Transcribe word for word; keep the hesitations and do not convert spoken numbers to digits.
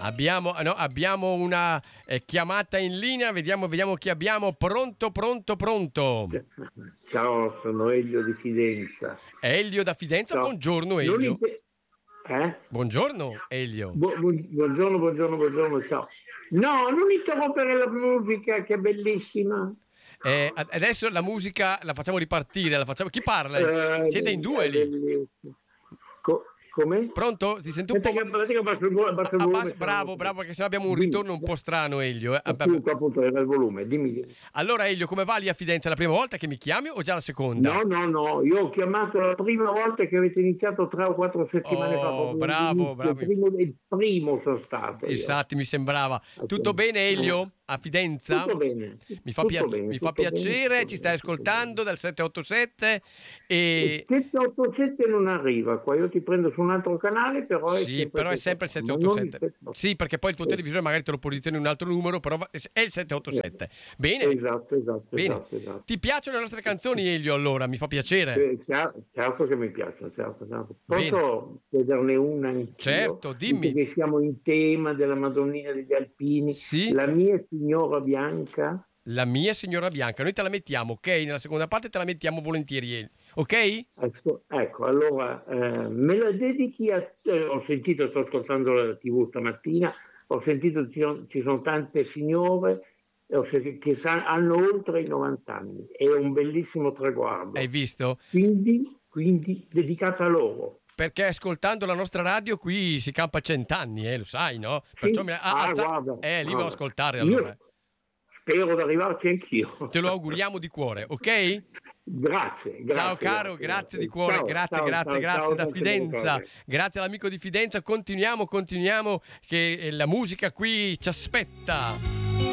Abbiamo, no, abbiamo una eh, chiamata in linea, vediamo, vediamo chi abbiamo. Pronto, pronto, pronto. Ciao, sono Elio di Fidenza. Elio da Fidenza, Ciao. buongiorno Non Elio. inter- eh? Buongiorno Elio. Bu- bu- buongiorno, buongiorno, buongiorno, ciao. No, non interrompere la musica che è bellissima. Eh, ad- adesso la musica la facciamo ripartire, la facciamo... Chi parla? Eh, Siete in due è lì. bellissima. Co- come? Pronto? Si sente un po'... Aspetta che, aspetta che abbasso il vo- abbasso il Ah, volume. bas- bravo, bravo, perché sennò abbiamo un Dimmi. ritorno un po' strano Elio. eh. Ah, vabbè. Appunto, appunto, era il volume, dimmi. dimmi. Allora Elio, come va lì a Fidenza? È la prima volta che mi chiami o già la seconda? No, no, no, io ho chiamato la prima volta che avete iniziato tre o quattro settimane Oh, fa. proprio bravo, all'inizio, bravo. Il primo, il primo sono stato. io. Infatti mi sembrava. Tutto bene Elio? A Fidenza? Tutto bene. Mi fa, tutto pia- bene, mi fa tutto bene, piacere, tutto ci stai bene, tutto ascoltando dal sette otto sette e... Il sette otto sette non arriva qua, io ti prendo su un altro canale, però è Sì, sempre però è il sempre il sette sette otto otto sette. sette. Ma non il sette otto sette. Sì, perché poi il tuo Sì. televisore magari te lo posizioni in un altro numero, però è il sette otto sette. Bene. Esatto, esatto, Bene. esatto, esatto. Ti piacciono le nostre canzoni Elio allora? Mi fa piacere. Eh, cer- certo che mi piacciono, certo, certo. Bene. Posso chiederne una anch'io? Certo, dimmi. Visto che siamo in tema della Madonnina degli Alpini. Sì. La mia signora bianca. La mia signora bianca, noi te la mettiamo, ok? Nella seconda parte te la mettiamo volentieri, Elio. Ok? Ecco, ecco, allora eh, me la dedichi a eh, ho sentito, sto ascoltando la tivù stamattina, ho sentito ci sono, ci sono tante signore eh, ho sentito, che sa- hanno oltre i novanta anni, è un bellissimo traguardo. Hai visto? Quindi, quindi dedicata a loro. Perché ascoltando la nostra radio qui si campa cent'anni, eh, lo sai, no? Sì? Perciò mi... ah, Ah, alza- guarda, Eh, lì guarda. devo ascoltare Io allora. spero di arrivarci anch'io. Te lo auguriamo di cuore, ok? Grazie, grazie. Ciao caro, grazie, di cuore, Ciao, grazie, ciao, grazie, ciao, grazie ciao, da tante Fidenza, cose. grazie all'amico di Fidenza, continuiamo, continuiamo che eh, la musica qui ci aspetta.